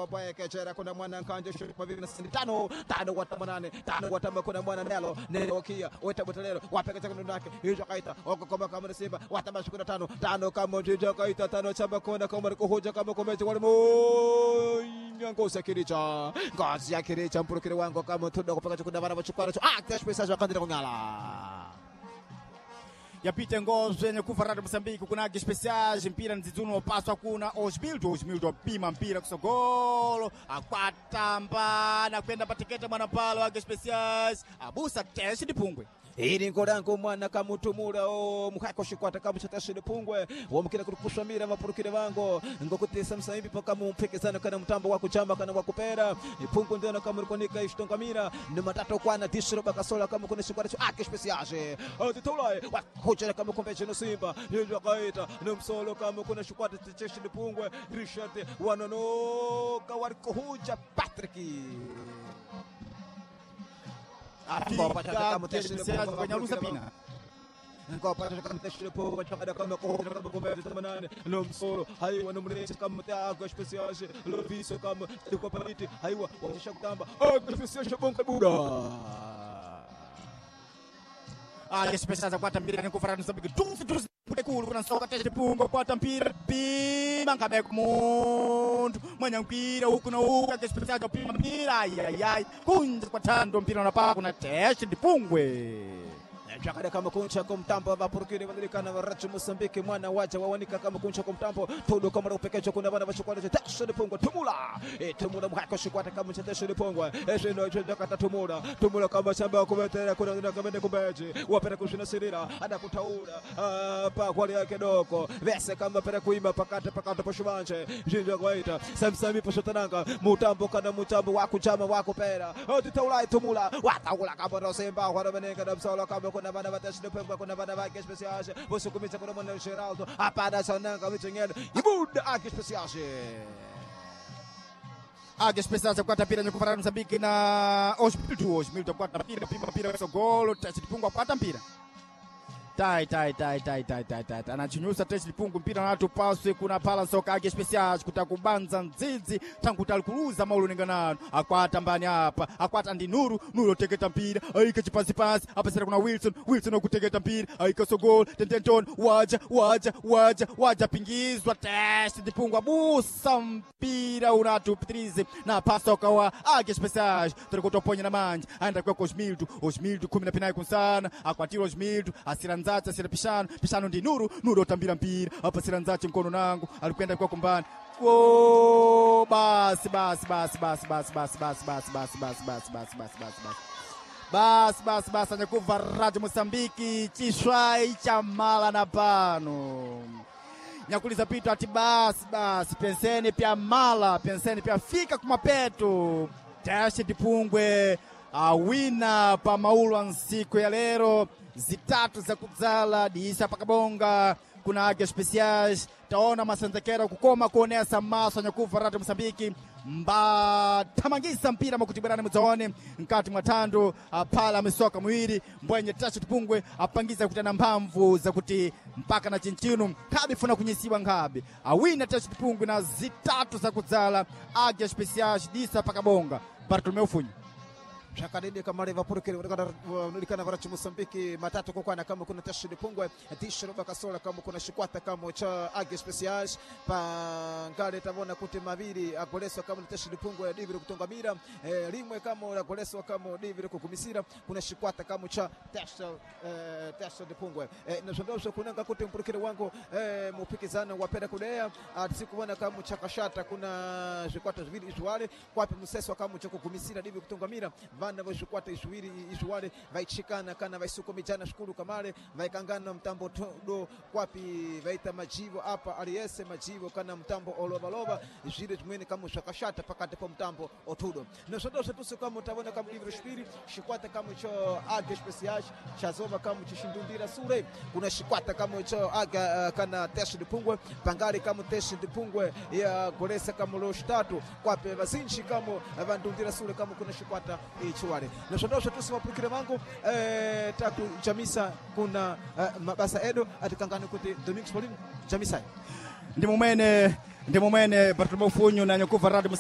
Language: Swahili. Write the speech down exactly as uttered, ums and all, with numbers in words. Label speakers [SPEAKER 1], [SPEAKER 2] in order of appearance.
[SPEAKER 1] popo ekechera kuna mwana nkanje shupa vivi na sindi tano tano watamanane tano watama kuna mwana nelo nelo kia weta butalero wapeka kuna ndake hiyo kaita oko kama kama simba watamashu kuna tano tano kama hiyo kaita tano chamba kuna kama kuhoja kama komeje wale mo ngozi akiricha ngozi akiricha mpurukire wangu kama tudo kupeka kuna bana bachukara ah cash pesa za kandira kunyala
[SPEAKER 2] yapita ngozi yenye kufa Radio Mozambique kuna especiais mpira nzizuno paswa kuna Osmildo Osmildo pima mpira kusogolo akwatamba na kwenda patiketa mwana palo wa especiais abusa tesi dipungwe
[SPEAKER 1] iri ngorango mwana kamutumura o mukhako shikwata kamuchatashide pungwe womukira kurukushamira mapurukire vango ngokutesa msaimbi paka mumpekezana kana mtambo wa kuchamba kana wa kupera ipungu ndio nakamurikonika ishtongamira ni matatu kwana dishiro bakasola kama kuna shikwata cho ake speciage atitolai wa hoja kama kombeje no simba hiyo kaita ni msolo kama kuna shikwata tachishide pungwe Richard wanonoka warikohuja Patrick
[SPEAKER 2] Akipata kama teshile kwenye rusa pina
[SPEAKER 1] ngopata kama teshile po chakada kama kohora kama kombe tamanane no msoro haiwa no mreche kama tago speciage lo viso kama kwa paliti haiwa washa kutamba speciage bonka buda
[SPEAKER 2] ah especiage kwa tambira ni kufarana sabiki tufu tufu kule kuna soka teshile pungo kwa tambira pima ngabe kumuntu manya mpira huku na huku especiage pima mpira ai ai kunja kwa tando mpira unapaka kuna teshile pungwe
[SPEAKER 1] chakada kama kuncha kwa mtambo wa purukire wanalikana wa Radio Mozambique mwana waja wawanika kama kuncha kwa mtambo todo kama upekecho kuna bana bachukwana cha tasho pongwa tumula e tumula mhako shikwata kama cha tasho pongwa e shino chakata tumula tumula kama chamba kumetera kuna kuna kama ne kumbeje wapera kushina sirira ada kutaura pa kwali yake doko vese kama pera kuima pakata pakata poshwanje jinja kwaita samsami poshotananga mutambo kana mutambo wa kuchama wa kupera otitaula tumula wataula kama rosemba kwa beneka na msolo kama kuna bana batashide pemba kuna bana bake speciage bosu kumita kuna mwana Geraldo apada sananga vitengene ibuda ake speciage
[SPEAKER 2] ake speciage kwa tapira nyukufarana Mozambique na Osmildo Osmildo kwa tapira pima pira kwa golo tachipungwa kwa tapira tai tai tai tai tai tai tai anachinyusa tesi lipungu mpira na watu paswe kuna pala soka ake special kutakubanza nzizi tangu talikuluza maulu ninganano akwata mbani hapa akwata ndi nuru nuru teketa mpira aika chipasi pasi hapa sasa kuna Wilson Wilson okuteketa mpira aika sogol tententon waja waja waja waja pingizwa tesi lipungu busa mpira unatupitrize na pasoka wa ake special tulikotoponya na manje aenda kwa Osmildo Osmildo kumi na pinai kunsana akwatiro Osmildo asira nzacha sira pishano pishano ndi nuru nuru otambira mpira hapa sira nzacha mkono nangu alikwenda kwa kumbani oh basi basi basi basi basi basi basi basi basi basi basi basi basi basi basi basi basi anyakuva Radio Mozambique chishwai cha mala na pano nyakuliza pito ati basi basi penseni pia mala penseni pia fika kumapeto tashi dipungwe awina pa maulu ansiku ya lero zitatu za kudzala diisa pakabonga kuna age speciais taona masanzekera kukoma kuonesa maso nyakuva Radio Mozambique mba tamangisa mpira makutibirani mzaone nkati mwatando pala misoka mwiri mbwenye tashi tupungwe apangiza kutana mpamvu za kuti mpaka na chinchinu kabi funa kunyisiwa ngabi awina tashi tupungwe na zitatu za kudzala age speciais diisa pakabonga Bartolomeu Funyi
[SPEAKER 1] Shakadidi kama Liverpool kile unalikana kwa Radio Mozambique matatu kwa kwana kama kuna tashidi pungwe tishiro bakasola kama kuna shikwata kama cha age specials pa ngale tabona kuti mabiri agoleswa kama tashidi pungwe David kutongamira eh, limwe kama agoleswa kama David kukumisira kuna shikwata kama cha tashio eh, tashidi pungwe eh, nazondosha kunanga kuti mpurukire wangu eh, mupikizana wapenda kudea atisikuona kama cha kashata kuna shikwata vili izwale kwapi museswa kama cha kukumisira David kutongamira vana vashukwata ishuiri ishuwale vaichikana kana vaisukomijana shukuru kamale vaikangana mtambo todo kwapi vaita majivo hapa aliese majivo kana mtambo olobaloba jire jumweni kama shakashata pakate po mtambo otudo nosodosha tusu kama utavona kama livro shpiri shikwata kama cho age special chazova kama chishindundira sure kuna shikwata kama cho aga uh, kana teshi dipungwe pangari kama teshi dipungwe ya golesa kama lo tatu kwapi vazinchi kama vandundira sure kama kuna shikwata ichuwale nosodosha tusu mapukire mangu eh, tatu Jamisa kuna uh, mabasa edo atikangana kuti Domingos Paulino Jamisa
[SPEAKER 2] ndi mumene ndi mumene Bartolomeu Funyi na nyakuva Radio